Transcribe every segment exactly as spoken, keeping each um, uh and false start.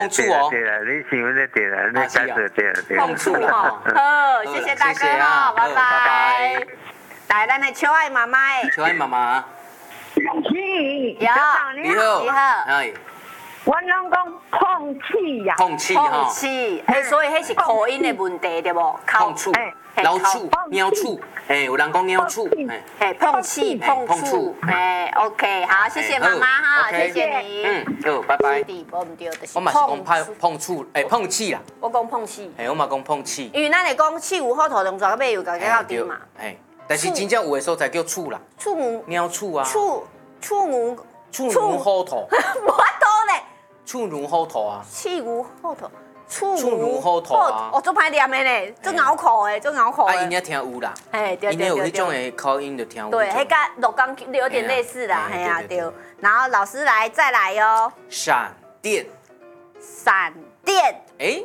碰触哦。 对了，你喜欢的对了，你答对对了对了。 碰触哈。 好，谢谢大哥哈，拜拜。来，咱的秋爱妈妈诶。 秋爱妈妈。 你有， 你好， 你好。 哎。 我拢讲碰气呀。 碰气哈。 碰气，哎，所以迄是口音的问题对不？ 碰触。老触、喵触，哎，有人讲喵触，哎， 哎，碰气、碰触，哎 ，OK， 好，谢谢妈妈哈，谢谢你， 嗯，好，拜拜。 我唔对，就是我嘛是讲碰碰触，哎，碰气啦。 我讲碰气， 哎，我嘛讲碰气。 因为咱会讲气有好头，同抓个尾有个较低嘛。 哎，但是真正有的所在叫触啦。 触母。 喵触啊。 触触母。 触母好头。 我多咧。 触母好头啊。 气母好头。触母好头啊！ 哦，做歹念的呢，做拗口的，做拗口的。 啊，因遐听有啦。 哎，对对对。 因有迄种的口音就听有。 对，迄个鹿港有点类似啦，哎呀对。然后老师来再来哟。 闪电。 闪电。 哎。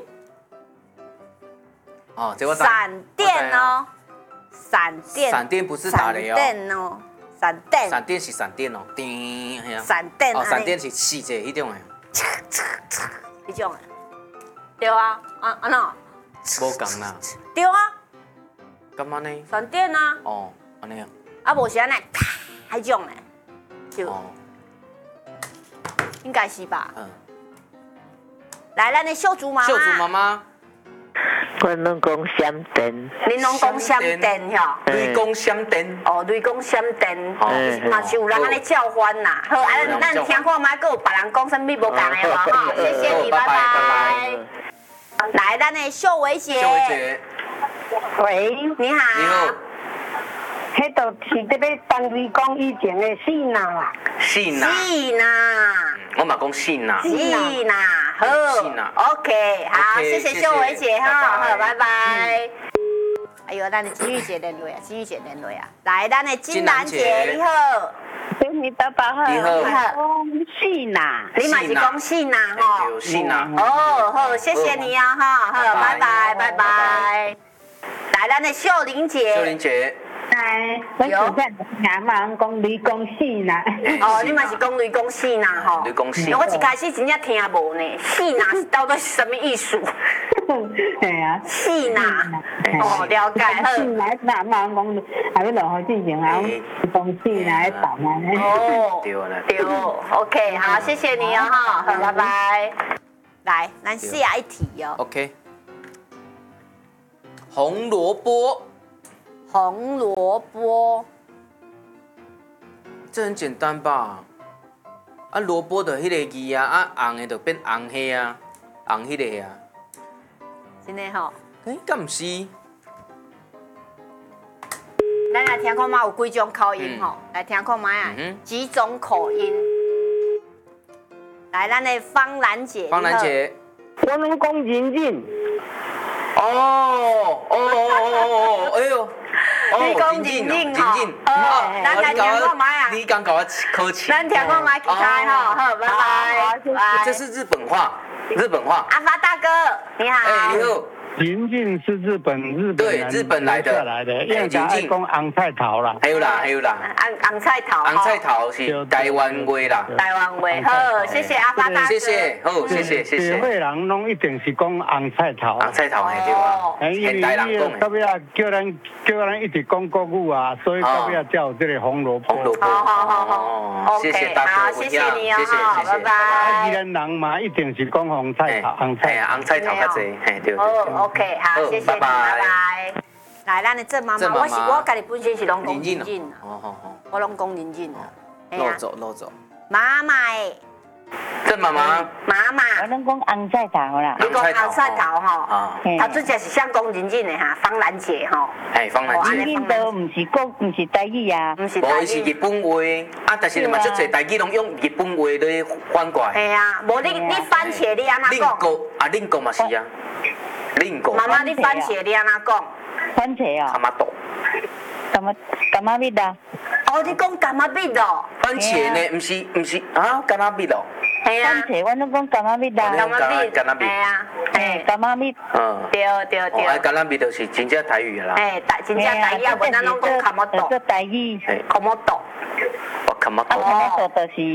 哦，这我闪电哦。闪电。 闪电不是打雷哦。 闪电哦。闪电。 闪电是闪电哦，叮，系啊。 闪电。 哦，闪电是细者迄种的。 迄种的。对啊，啊安怎？ 无共啦。 对啊。 干嘛呢？ 闪电啊。 哦，安尼啊。 啊，无是安尼，迄种的。就。哦。应该是吧。嗯。来，咱的秀竹妈妈。 秀竹妈妈。 我拢讲闪电。 恁拢讲闪电吼？ 雷公闪电。 哦，雷公闪电。哦，嘛是有人安尼叫唤呐。好，啊，咱听看卖，还有别人讲啥物无共的无哈？谢谢你，拜拜。来，咱的秀薇姐。 秀薇姐。 喂， 你好。 你好。 迄都是特别单位讲以前的信呐啦。 信呐。 信呐。 我嘛讲信呐。 信呐，好。信呐。OK， 好，谢谢秀薇姐哈，好，拜拜。哎呦，咱的金玉姐连落啊，金玉姐连落啊。来，咱的金兰姐，你好。 恭喜爸爸好。 你好。 恭喜呐。 你嘛是恭喜呐吼。 信呐。 哦，好，谢谢你啊哈，好，拜拜，拜拜。来，咱的秀玲姐。 秀玲姐。 哎，我现在阿妈讲雷公死啦。 哦，你嘛是讲雷公死啦吼？ 雷公死。 我一开始真正听无呢，死啦是到底是什么意思？ 对啊， 死啦。哦，了解好。 来，阿妈讲，还要落雨之前啊，雷公死啦，来倒啊。 哦， 对啦。 对 ，OK， 好，谢谢你哦哈，好，拜拜。来，咱下一题哦。 OK。红萝卜。 红萝卜， 这很简单吧？啊，萝卜的迄个字啊，啊红的就变红黑啊，红迄个啊。 真的吼？ 哎，敢唔是？ 咱来听看嘛，有几种口音吼？来听看嘛啊，几种口音？来，咱的方兰姐。 方兰姐。 我拢讲认认。 哦哦哦哦哦！哎呦！ 你讲认认吼，哦，咱来听看嘛啊！ 你刚搞我客气。 咱听看嘛，其他吼，好，拜拜。 这是日本话，日本话。 阿发大哥，你好。 哎，你好。 林静是日本日本对日本来的来的，因为他爱讲红菜头啦。 还有啦，还有啦。 红红菜头。 红菜头是台湾话啦。 台湾话，好，谢谢阿发大哥。 谢谢，好，谢谢，谢谢。 社会人拢一定是讲红菜头。 红菜头系对吧？ 现代人讲的。到尾啊，叫咱叫咱一直讲国语啊，所以到尾啊叫这个红萝卜。 红萝卜。 好好好好。 谢谢大哥， 好，谢谢你哦，好，拜拜。 啊，宜兰人嘛一定是讲红菜头，红菜。 红菜头较济，嘿对。 哦 ，OK， 好，谢谢。拜拜。来，咱的郑妈妈，我是我家己本身是拢讲认认啦。哦好好。我拢讲认认啦。 漏走漏走。 妈妈诶。 郑妈妈。 妈妈。 我拢讲红菜头啦。 你讲红菜头吼？啊。头拄只是想讲认认的哈，方兰姐吼。 哎，方兰姐。 认认都唔是讲唔是台语啊， 唔是台语。 无是日本话，啊，但是嘛，足侪台语拢用日本话咧翻过来。 系啊，无你你番茄你安怎讲？ 令国啊，令国嘛是啊。令国。 妈妈，你番茄你安怎讲？ 番茄啊。 卡马豆。 干嘛干嘛蜜啊？ 哦，你讲干嘛蜜哦？ 番茄呢？唔是唔是啊？干嘛蜜哦？ 系啊。 番茄我拢讲干嘛蜜啊？ 干嘛蜜？干嘛蜜？ 系啊。 诶，干嘛蜜？ 嗯。 对对对。 哦，干嘛蜜就是真正台语啦。 诶，台真正台语啊，无咱拢讲卡马豆。 做台语。 卡马豆。 哦，卡马豆。 啊，卡马豆就是。